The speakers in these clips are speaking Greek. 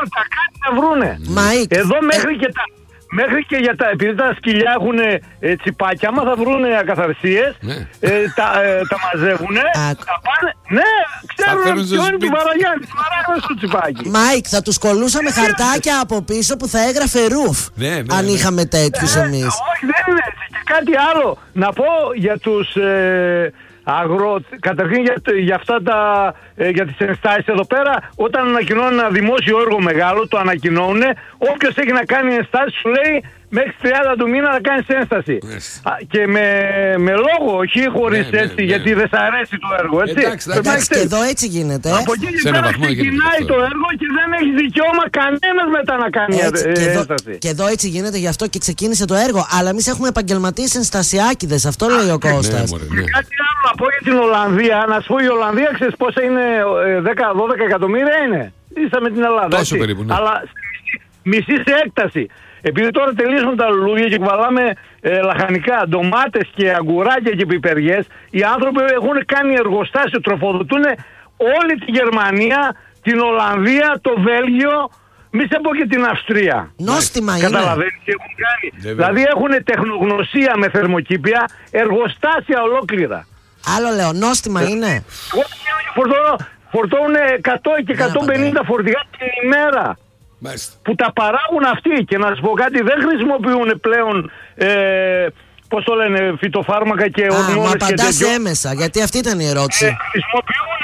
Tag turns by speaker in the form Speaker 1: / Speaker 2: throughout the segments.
Speaker 1: τα κάτι να βρούνε.
Speaker 2: Μάικ.
Speaker 1: Εδώ μέχρι και για τα, επειδή τα σκυλιά έχουν τσιπάκια, άμα θα βρούνε ακαθαρσίες, τα μαζεύουνε, τα πάνε, ναι, ξέρουν ποιο είναι του Βαραγιάννη, του Βαραγιάννη στο τσιπάκι.
Speaker 2: Μάικ, θα τους κολλούσαμε χαρτάκια από πίσω που θα έγραφε ρουφ, αν είχαμε τέτοιους εμείς.
Speaker 1: Όχι, δεν είναι έτσι. Και κάτι άλλο, να πω για τους καταρχήν για αυτά για τις ενστάσεις εδώ πέρα, όταν ανακοινώνουν ένα δημόσιο έργο μεγάλο, το ανακοινώνουν, όποιος έχει να κάνει ενστάσεις σου λέει μέχρι 30 του μήνα να κάνεις ένσταση. Και με λόγο, όχι χωρίς έτσι, γιατί δεν σ' αρέσει το έργο, έτσι.
Speaker 2: Εντάξει, και εδώ έτσι γίνεται.
Speaker 1: Από εκεί και πέρα ξεκινάει το έργο και δεν έχει δικαίωμα κανένας μετά να κάνει ένσταση.
Speaker 2: Και εδώ έτσι γίνεται, γι' αυτό και ξεκίνησε το έργο. Αλλά εμείς έχουμε επαγγελματίες ενστασιάκηδες, αυτό λέει ο Κώστας.
Speaker 1: Κάτι άλλο να πω για την Ολλανδία. Να σου πω, η Ολλανδία ξέρεις πόσα είναι, 10-12 εκατομμύρια είναι. Ίσα με την Ελλάδα.
Speaker 3: Τόσο περίπου, ναι.
Speaker 1: Αλλά μισή σε έκταση. Επειδή τώρα τελείωσαν τα λουλούδια και κουβαλάμε λαχανικά, ντομάτες και αγκουράκια και πιπεριές, οι άνθρωποι έχουν κάνει εργοστάσιο, τροφοδοτούν όλη τη Γερμανία, την Ολλανδία, το Βέλγιο, μη σε πω και την Αυστρία.
Speaker 2: Νόστιμα είναι.
Speaker 1: Καταλαβαίνεις τι έχουν κάνει. Δηλαδή έχουν τεχνογνωσία με θερμοκήπια, εργοστάσια ολόκληρα.
Speaker 2: Άλλο λέω, νόστιμα είναι.
Speaker 1: Φορτώνουν 100 και 150 φορτηγά την ημέρα. Που τα παράγουν αυτοί. Και να σου πω κάτι, δεν χρησιμοποιούν πλέον πώς το λένε, φυτοφάρμακα και ορμόνες και τέτοιο.
Speaker 2: Μα απαντάς έμεσα, γιατί αυτή ήταν η ερώτηση.
Speaker 1: Χρησιμοποιούν,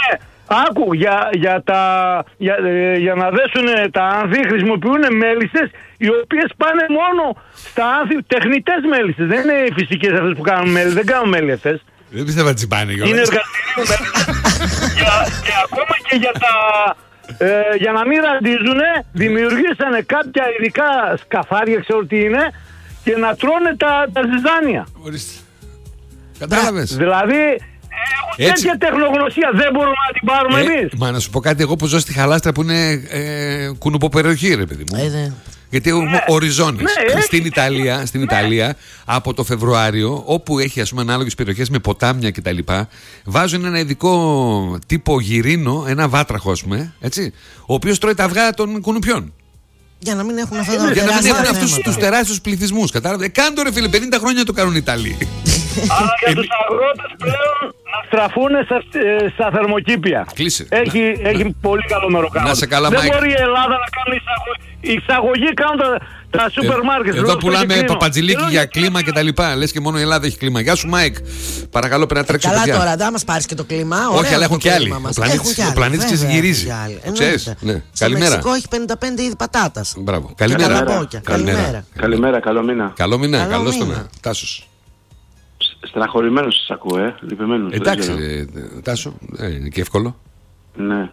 Speaker 1: για να δέσουν τα άνθη, χρησιμοποιούν μέλισσες οι οποίες πάνε μόνο στα άνθη, τεχνητές μέλισσες. Δεν είναι οι φυσικές αυτές που κάνουν μέλισσες, δεν κάνουν μέλισσες αυτές.
Speaker 3: Δεν πιστεύω ότι τσιμπάνε.
Speaker 1: Είναι εργαστήριο και ακόμα και για να μην ραντίζουνε, δημιουργήσανε κάποια ειδικά σκαφάρια, ξέρω τι είναι, και να τρώνε τα ζυζάνια.
Speaker 3: Ορίστε. Κατάλαβες.
Speaker 1: Δηλαδή έχουν τέτοια τεχνογνωσία, δεν μπορούμε να την πάρουμε εμείς.
Speaker 3: Μα να σου πω κάτι, εγώ που ζω στη Χαλάστρα που είναι κουνουποπεριοχή, ρε παιδί μου. Γιατί έχουμε οριζόνες. Στην Ιταλία, από το Φεβρουάριο, όπου έχει ας πούμε ανάλογες περιοχές με ποτάμια κτλ., βάζουν ένα ειδικό τύπο γυρίνο, ένα βάτραχο, ας πούμε, έτσι, ο οποίος τρώει τα αυγά των κουνουπιών.
Speaker 2: Για να μην έχουν
Speaker 3: αυτούς τους τεράστιους πληθυσμούς. Κατάλαβε. Κάντο ρε φίλε, 50 χρόνια το κάνουν οι Ιταλοί.
Speaker 1: Αλλά για τους αγρότες πλέον να στραφούν στα θερμοκήπια.
Speaker 3: Κλείσε.
Speaker 1: Έχει πολύ καλό μεροκάμα.
Speaker 3: Να σε καλά,
Speaker 1: δεν
Speaker 3: Μάικ.
Speaker 1: μπορεί η Ελλάδα να κάνει εισαγωγή, κάνουν τα σούπερ μάρκετ.
Speaker 3: Εδώ πουλάμε παπατζηλίκι για κλίμα και τα λοιπά. Λες και μόνο η Ελλάδα έχει κλίμα. Γεια σου, Μάικ. Παρακαλώ, πρέπει να τρέξω.
Speaker 2: Καλά τώρα, δεν μας πάρεις και το κλίμα.
Speaker 3: Όχι, αλλά έχουν και άλλοι. Ο πλανήτης ξεγυρίζει. Καλημέρα.
Speaker 2: Στο Μεξικό έχει 55 είδη πατάτας.
Speaker 3: Μπράβο. Καλημέρα.
Speaker 4: Καλημέρα, καλό μήνα.
Speaker 3: Καλό μήνα, καλώς τον Τάσος.
Speaker 4: Στεναχωρημένος σας ακούω, λυπημένος.
Speaker 3: Εντάξει, Τάσο, είναι και εύκολο.
Speaker 4: Ναι.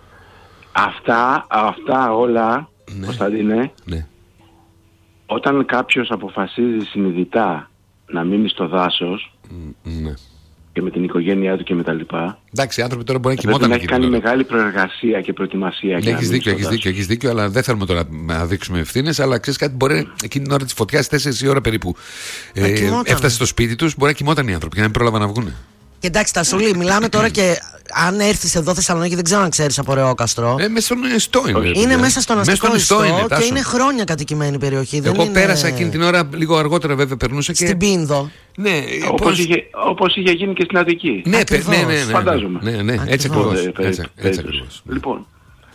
Speaker 4: Αυτά όλα, Κωνσταντίνε, όταν κάποιος αποφασίζει συνειδητά να μείνει στο δάσος, και με την οικογένειά του και με τα λοιπά.
Speaker 3: Εντάξει, οι άνθρωποι τώρα μπορεί να κοιμόταν.
Speaker 4: Πρέπει να έχει κάνει μεγάλη προεργασία και προετοιμασία.
Speaker 3: Έχεις δίκιο, αλλά δεν θέλουμε τώρα να δείξουμε ευθύνες. Αλλά ξέρεις κάτι, μπορεί εκείνη την ώρα της φωτιάς, 4 η ώρα περίπου, έφτασε στο σπίτι τους, μπορεί να κοιμόταν οι άνθρωποι και να μην πρόλαβαν να βγουν.
Speaker 2: Και εντάξει, Τασούλη, μιλάμε τώρα και αν έρθεις εδώ Θεσσαλονίκη, δεν ξέρω αν ξέρεις από Ρεόκαστρο.
Speaker 3: Μέσα στον Ιστό είναι.
Speaker 2: Είναι μέσα στον αστικό Ιστό και είναι
Speaker 3: χρόνια
Speaker 2: χρόνια κατοικημένη περιοχή.
Speaker 3: Εγώ πέρασα εκείνη την ώρα, λίγο αργότερα βέβαια περνούσα.
Speaker 2: Στην Πίνδο.
Speaker 4: Ναι, όπως είχε γίνει και στην Αττική.
Speaker 3: Ναι,
Speaker 4: φαντάζομαι.
Speaker 3: Ναι, έτσι ακριβώς.
Speaker 4: Λοιπόν.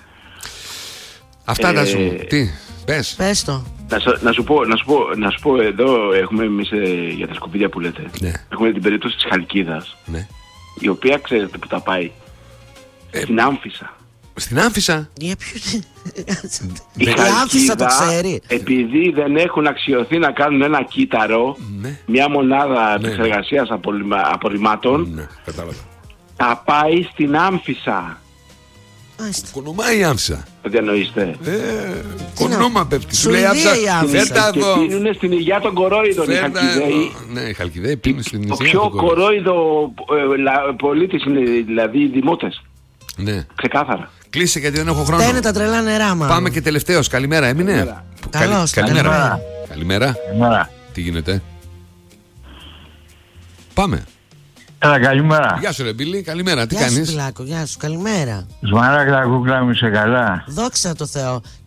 Speaker 3: Αυτά τα σου. Τι,
Speaker 2: πες το.
Speaker 4: Να σου πω, εδώ έχουμε εμείς για τα σκουπίδια που λέτε. Έχουμε την περίπτωση της Χαλκίδας, η οποία ξέρετε που τα πάει. Στην Άμφισσα.
Speaker 3: Στην Άμφισσα.
Speaker 2: Η Άμφισσα το ξέρει.
Speaker 4: Επειδή δεν έχουν αξιωθεί να κάνουν ένα κύτταρο, μια μονάδα επεξεργασίας απορριμμάτων, τα πάει στην Άμφισσα.
Speaker 3: Κουνούμα η Άμφισσα.
Speaker 4: Δεν διανοείστε.
Speaker 3: Κουνούμα πέφτει. Σου λέει Άμφισσα.
Speaker 4: Και πίνουν στην υγειά των κορόιδων οι Χαλκιδαίοι.
Speaker 3: Ναι, οι Χαλκιδαίοι πίνουν στην υγειά.
Speaker 4: Το πιο κορόιδο πολίτης είναι δηλαδή οι δημότες.
Speaker 3: Ναι.
Speaker 4: Ξεκάθαρα.
Speaker 3: Κλείσε γιατί δεν έχω χρόνο.
Speaker 2: Δεν είναι τα τρελά νερά μας.
Speaker 3: Πάμε και τελευταίος. Καλημέρα, έμεινε.
Speaker 2: Καλώς,
Speaker 3: καλημέρα. Καλημέρα. Τι γίνεται? Πάμε.
Speaker 5: Καλημέρα.
Speaker 3: Γεια σου ρε Μπίλη, καλημέρα, τι
Speaker 2: κάνεις?
Speaker 3: κάνεις?
Speaker 2: Γεια σου Πιλάκο, γεια σου, καλημέρα.
Speaker 5: Σμαράγδα κούκλα μου, είσαι καλά?
Speaker 2: Δόξα τω Θεώ.